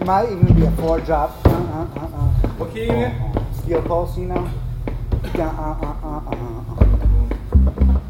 Might even be a 4 drop. What key you in? Steel pulse, you know.